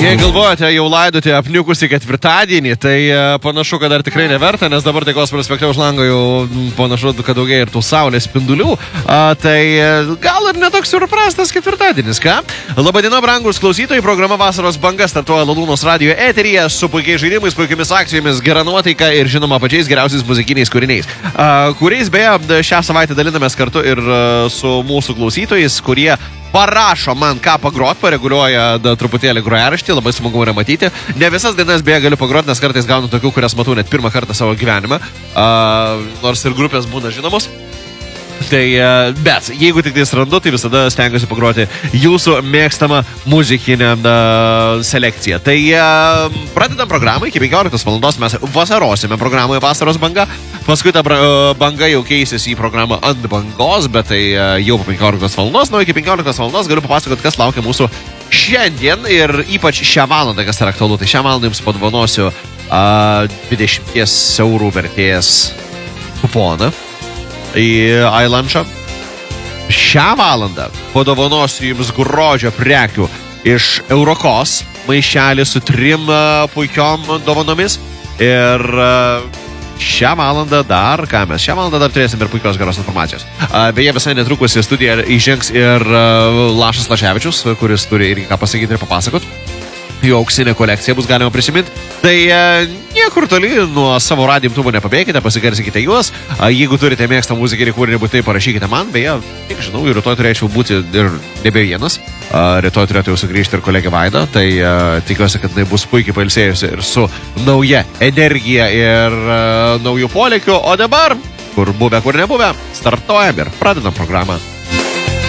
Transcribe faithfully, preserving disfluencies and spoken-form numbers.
Jei galvojate jau laidoti apniukusį ketvirtadienį, tai panašu, kad dar tikrai neverta, nes dabar taikos prospekte už lango jau panašu, kad daugiai ir tų saulės spindulių. A, tai gal ir netoks ir prastas ketvirtadienis, ką? Labadiena, brangus klausytojai, programa Vasaros banga startuoja Lalūnos radijo eteryje su puikiais žaidimais, puikiamis akcijomis, gera nuotaika ir žinoma pačiais geriausiais muzikiniais kūriniais, a, kuriais beje šią savaitę dalinamės kartu ir a, su mūsų klausytojais, kurie parašo man, ką pagrot, pareguliuoja da, truputėlį grojaraštį, labai smagu yra matyti. Ne visas dainas beje galiu pagrot, nes kartais gaunu tokių, kurias matau net pirmą kartą savo gyvenime, uh, nors ir grupės būna žinomos. Tai, uh, bet jeigu tik tai randu, tai visada stengiuosi pagroti jūsų mėgstamą muzikinę uh, selekciją. Tai uh, pradedam programą, iki penkioliktos valandos mes vasarosime programoje Vasaros banga. Paskui ta banga jau keisis į programą ant bangos, bet tai jau po penkioliktos valandos. Nu, iki penkioliktos valandos galiu papasakoti, kas laukia mūsų šiandien ir ypač šią valandą, kas yra aktualu. Tai šią valandą jums padovanosiu uh, dvidešimt eurų vertės kuponą į iLunchą. Šią valandą padovanosiu jums grožio prekių iš Eurokos, maišelį su trim uh, puikiom dovanomis ir uh, šią valandą dar, ką mes, šią valandą dar turėsim ir puikios geros informacijos. Beje, visai netrukus į studiją įžengs ir Lašas Laševičius, kuris turi irgi ką pasakyti ir papasakot. Jo auksinė kolekcija bus galima prisiminti. Tai e, niekur toli nuo savo radijo imtuvo nepabėkite, pasigarsinkite juos. A, jeigu turite mėgstą muzikinį kūrinį, būtinai parašykite man. Beje, tik žinau, ir rytoj turėčiau būti ir nebe vienas. A, rytoj turėtų jau sugrįžti ir kolegė Vaida. Tai a, tikiuosi, kad tai bus puikiai pailsėjusi ir su nauja energija ir a, naujų polėkių. O dabar, kur buvę, kur nebuvę, startuojam ir pradedam programą.